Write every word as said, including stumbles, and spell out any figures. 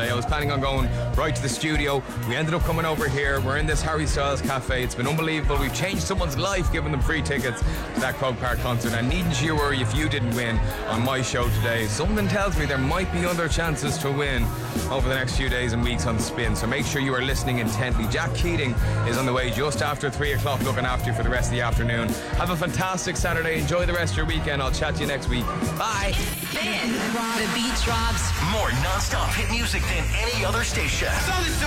today. I was planning on going right to the studio. We ended up coming over here. We're in this Harry Styles cafe. It's been unbelievable. We've changed someone's life, giving them free tickets to that Croke Park concert. And needn't you worry if you didn't win on my show today. Something tells me there might be other chances to win over the next few days and weeks on Spin. So make sure you are listening intently. Jack Keating is on the way just after three o'clock, looking after you for the rest of the afternoon. Have a fantastic Saturday. Enjoy the rest of your weekend. I'll chat to you next week. Bye. Spin. The beat drops. More non-stop hit music than any other station.